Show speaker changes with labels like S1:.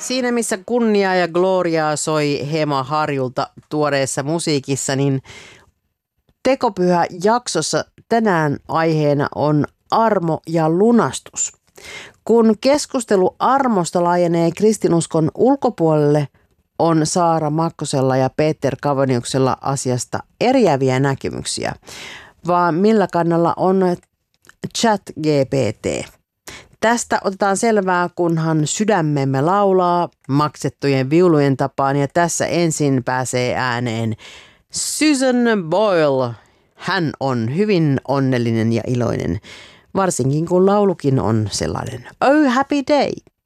S1: Siinä missä kunniaa ja gloriaa soi Hema Harjulta tuoreessa musiikissa, niin Tekopyhä jaksossa tänään aiheena on armo ja lunastus. Kun keskustelu armosta laajenee kristinuskon ulkopuolelle, on Saara Makkosella ja Peter Kavoniuksella asiasta eriäviä näkemyksiä. Vaan millä kannalla on ChatGPT? Tästä otetaan selvää, kunhan sydämemme laulaa maksettujen viulujen tapaan, ja tässä ensin pääsee ääneen Susan Boyle. Hän on hyvin onnellinen ja iloinen, varsinkin kun laulukin on sellainen. Oh, happy day!